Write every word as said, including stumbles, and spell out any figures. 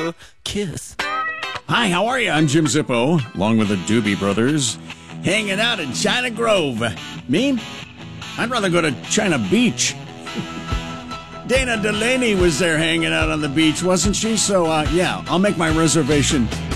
little kiss. Hi, how are you? I'm Jim Zippo, along with the Doobie Brothers, hanging out in China Grove. Me? I'd rather go to China Beach. Dana Delaney was there hanging out on the beach, wasn't she? So, uh, yeah, I'll make my reservation